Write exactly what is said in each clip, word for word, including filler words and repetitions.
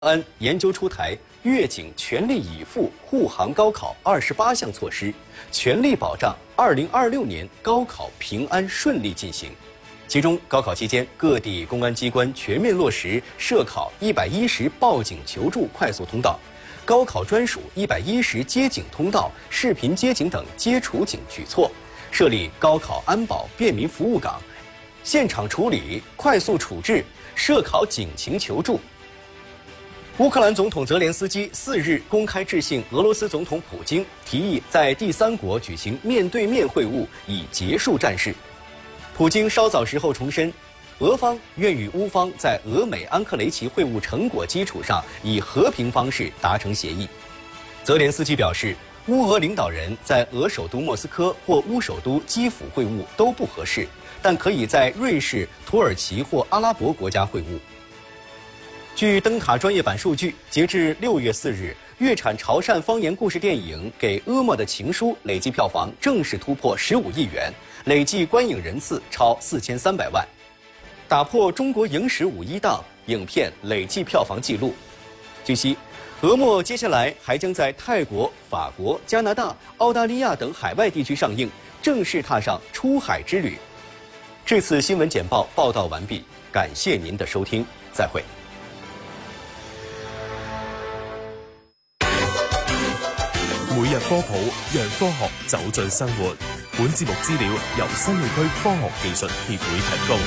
安研究出台粤警全力以赴护航高考二十八项措施，全力保障二零二六年高考平安顺利进行。其中，高考期间各地公安机关全面落实涉考一百一十报警求助快速通道、高考专属一百一十接警通道、视频接警等接触警举措，设立高考安保便民服务岗，现场处理、快速处置涉考警情求助。乌克兰总统泽连斯基四日公开致信俄罗斯总统普京，提议在第三国举行面对面会晤，以结束战事。普京稍早时候重申，俄方愿与乌方在俄美安克雷奇会晤成果基础上，以和平方式达成协议。泽连斯基表示，乌俄领导人在俄首都莫斯科或乌首都基辅会晤都不合适，但可以在瑞士、土耳其或阿拉伯国家会晤。据灯塔专业版数据，截至六月四日，粤产潮汕方言故事电影《给阿莫的情书》累计票房正式突破十五亿元，累计观影人次超四千三百万，打破中国影史五一档影片累计票房纪录。据悉，俄莫接下来还将在泰国、法国、加拿大、澳大利亚等海外地区上映，正式踏上出海之旅。这次新闻简报报道完毕，感谢您的收听，再会。 每日科普，讓科學走進生活。本節目資料由新會區科學技術協會提供。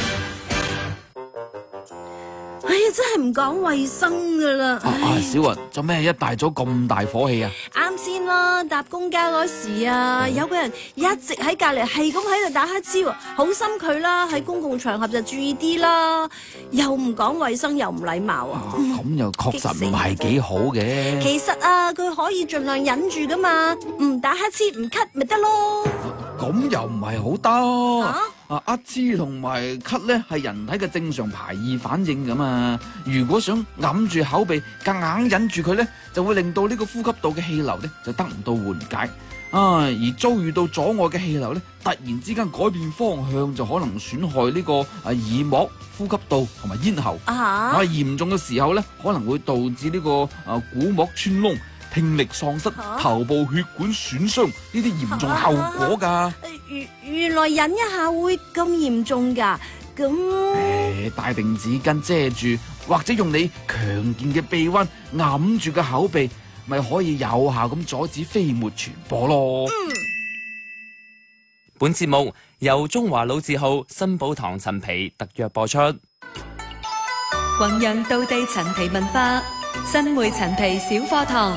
哎呀，真係唔講衛生噶啦！ 啊啊，小雲，做咩一大早咁大火氣啊？ 啱先啦，搭公交嗰時啊，有個人一直喺隔離係咁喺度打乞嗤喎，好心佢啦，喺公共場合就注意啲啦，又唔講衛生又唔禮貌啊！ 咁、嗯、又確實唔係幾好嘅。 其實啊，佢可以盡量忍住噶嘛，唔打乞嗤唔咳咪得咯。 咁、啊、又唔係好得。 啊啊，乞嗤同埋咳咧係人體嘅正常排異反應㗎嘛。如果想揞住口鼻，夾硬忍住佢咧，就會令到呢個呼吸道嘅氣流咧就得唔到緩解。啊，而遭遇到阻礙嘅氣流咧，突然之間改變方向，就可能損害呢個啊耳膜、呼吸道同埋咽喉。啊，啊嚴重嘅時候咧，可能會導致呢個啊鼓膜穿窿、聽力喪失、啊、頭部血管損傷呢啲嚴重後果㗎。啊原原來忍一下會咁嚴重㗎，咁誒帶定紙巾遮住，或者用你強健嘅鼻溫揞住個口鼻，咪可以有效咁阻止飛沫傳播咯。嗯、 本節目由中華老字號新寶堂陳皮特約播出。 弘揚道地陳皮文化，新會陳皮小課堂。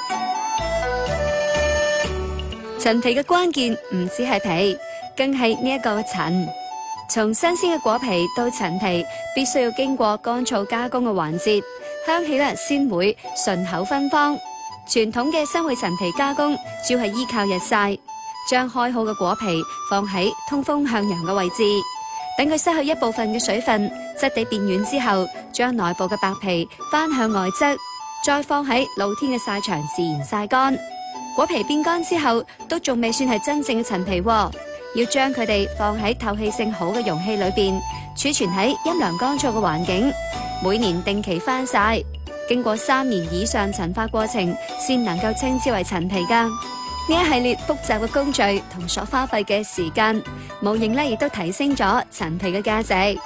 陳皮嘅關鍵唔止係皮，更係呢一個陳。從新鮮嘅果皮到陳皮，必須要經過乾燥加工嘅環節，香氣咧先會順口芬芳。傳統嘅新會陳皮加工，主要係依靠日曬，將開好嘅果皮放喺通風向陽嘅位置，等佢失去一部分嘅水分，質地變軟之後，將內部嘅白皮翻向外側，再放喺露天嘅曬場自然曬乾。果皮變乾之後，都仲未算係真正嘅陳皮喎，要將佢哋放喺透氣性好嘅容器裏邊，儲存喺陰涼乾燥嘅環境，每年定期翻曬，經過三年以上陳化過程，先能夠稱之為陳皮㗎。呢一系列複雜嘅工序同所花費嘅時間，無形咧亦都提升咗陳皮嘅價值。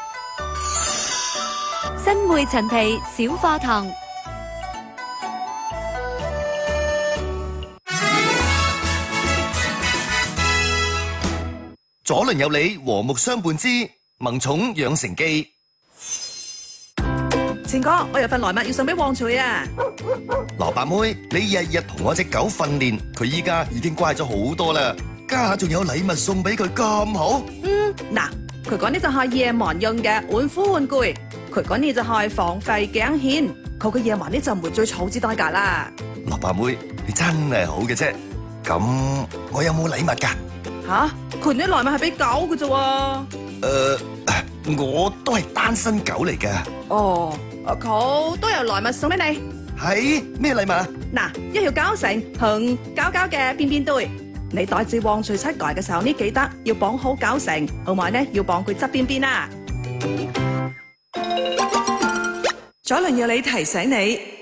新會陳皮小課堂。 左鄰右里和睦相伴之萌寵養成記。 前哥，我有份來物要送俾旺財啊！ 蘿蔔妹，你日日同我隻狗訓練，佢依家已經乖咗好多啦，家下仲有禮物送俾佢咁好。 嗯，嗱，佢講呢就係夜晚用嘅玩夫玩具，佢講呢就係防吠頸線，佢個夜晚呢就唔會最草之代價啦。 蘿蔔妹，你真係好嘅啫，咁我有冇禮物㗎？ 吓，佢啲禮物係俾狗嘅啫喎。 誒，我都係單身狗嚟㗎。 哦，佢都有禮物送俾你。 係咩禮物啊？ 嗱，一條膠繩同膠膠嘅邊邊堆，你帶住旺財出街嘅時候呢，記得要綁好膠繩，同埋呢要綁佢側邊邊啦。 左鄰右里提醒你。